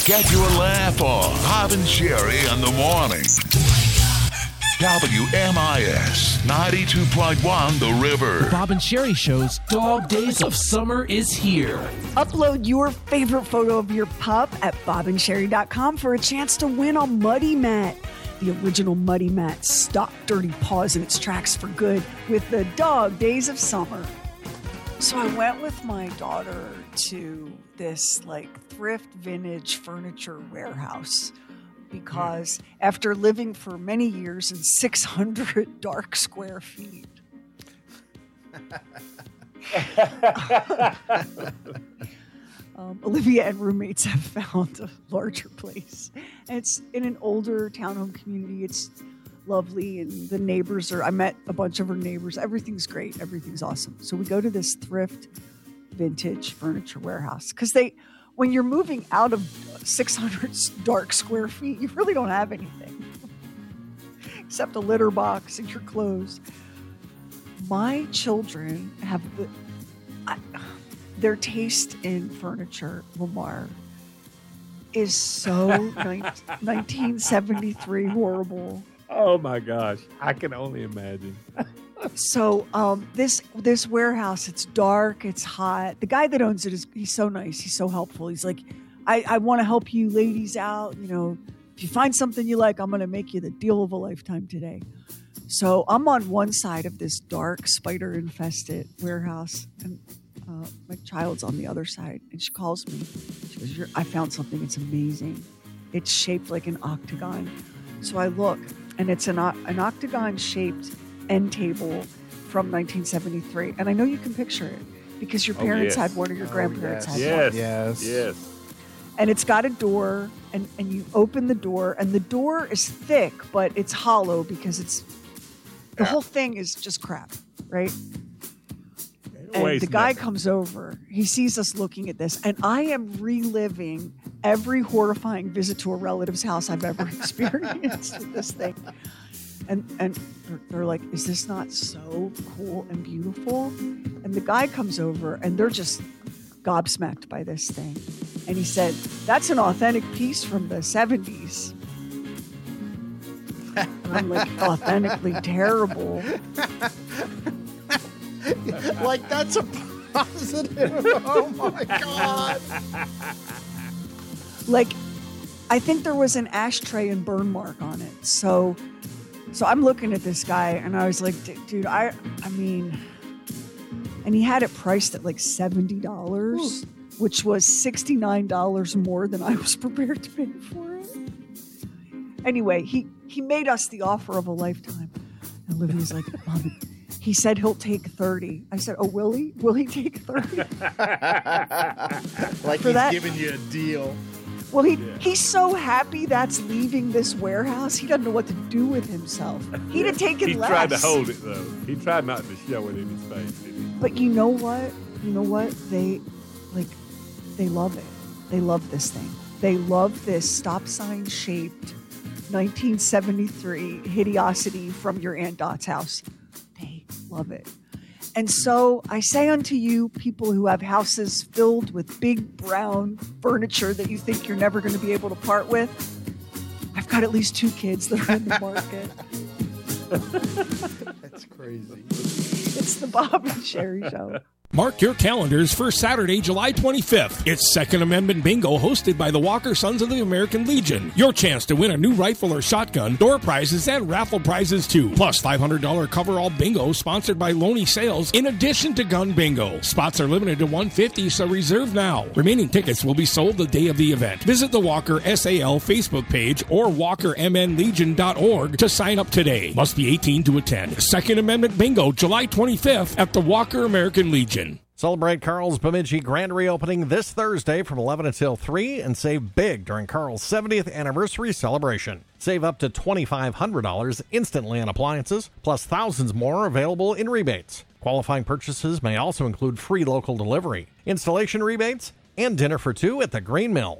Get your laugh on. Bob and Sherry in the morning. WMIS 92.1 The River. The Bob and Sherry Show's Dog Days of Summer is here. Upload your favorite photo of your pup at bobandsherry.com for a chance to win a Muddy Mat. The original Muddy Mat stopped dirty paws in its tracks for good with the Dog Days of Summer. So I went with my daughter to this thrift vintage furniture warehouse because after living for many years in 600 dark square feet, Olivia and roommates have found a larger place. And it's in an older townhome community. It's lovely, and the neighbors I met a bunch of her neighbors. Everything's great. Everything's awesome. So we go to this thrift vintage furniture warehouse because when you're moving out of 600 dark square feet, you really don't have anything except a litter box and your clothes. My children have their taste in furniture, Lamar, is so 1973 horrible. Oh my gosh, I can only imagine. So this warehouse, it's dark, it's hot. The guy that owns it he's so nice, he's so helpful. He's like, I want to help you ladies out. You know, if you find something you like, I'm going to make you the deal of a lifetime today. So I'm on one side of this dark, spider-infested warehouse, and my child's on the other side. And she calls me. She goes, I found something. It's amazing. It's shaped like an octagon. So I look, and it's an octagon-shaped end table from 1973. And I know you can picture it because your parents had one or your grandparents had one. Yes. And it's got a door, and you open the door, and the door is thick, but it's hollow because the whole thing is just crap, right? And the guy comes over. He sees us looking at this, and I am reliving every horrifying visit to a relative's house I've ever experienced with this thing. And they're like, is this not so cool and beautiful? And the guy comes over, and they're just gobsmacked by this thing. And he said, that's an authentic piece from the 70s. And I'm like, authentically terrible. Like, that's a positive. Oh, my God. Like, I think there was an ashtray and burn mark on it. So I'm looking at this guy, and I was like, dude, I mean, and he had it priced at like $70, which was $69 more than I was prepared to pay for it. Anyway, he made us the offer of a lifetime. And Olivia's like, Mom, he said he'll take 30. I said, oh, will he? Will he take 30? Like for he's that? giving you a deal. Well, he's so happy that's leaving this warehouse. He doesn't know what to do with himself. He'd have taken less. He tried to hold it, though. He tried not to show it in his face, didn't he? But you know what? They love it. They love this thing. They love this stop sign shaped 1973 hideosity from your Aunt Dot's house. They love it. And so I say unto you, people who have houses filled with big brown furniture that you think you're never going to be able to part with, I've got at least 2 kids that are in the market. That's crazy. It's the Bob and Sherry Show. Mark your calendars for Saturday, July 25th. It's Second Amendment Bingo hosted by the Walker Sons of the American Legion. Your chance to win a new rifle or shotgun, door prizes, and raffle prizes too. Plus $500 coverall bingo sponsored by Loney Sales in addition to gun bingo. Spots are limited to 150, so reserve now. Remaining tickets will be sold the day of the event. Visit the Walker SAL Facebook page or WalkerMNLegion.org to sign up today. Must be 18 to attend. Second Amendment Bingo, July 25th at the Walker American Legion. Celebrate Carl's Bemidji grand reopening this Thursday from 11 until 3 and save big during Carl's 70th anniversary celebration. Save up to $2,500 instantly on appliances, plus thousands more available in rebates. Qualifying purchases may also include free local delivery, installation rebates, and dinner for 2 at the Green Mill.